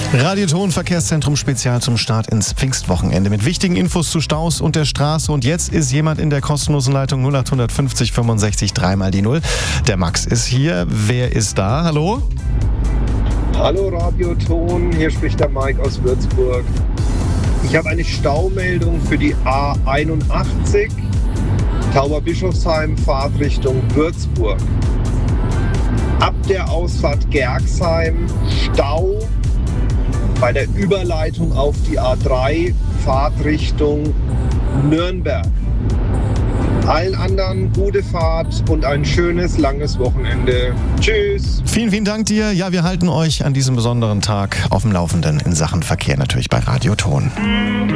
Radioton Verkehrszentrum Spezial zum Start ins Pfingstwochenende mit wichtigen Infos zu Staus und der Straße. Und jetzt ist jemand in der kostenlosen Leitung 0850 65 3 die 0. Der Max ist hier. Wer ist da? Hallo? Hallo Radioton, hier spricht der Mike aus Würzburg. Ich habe eine Staumeldung für die A81 Tauberbischofsheim, Fahrtrichtung Würzburg. Ab der Ausfahrt Gerxheim Stau bei der Überleitung auf die A3 Fahrtrichtung Nürnberg. Allen anderen gute Fahrt und ein schönes, langes Wochenende. Tschüss. Vielen, vielen Dank dir. Ja, wir halten euch an diesem besonderen Tag auf dem Laufenden in Sachen Verkehr natürlich bei Radioton.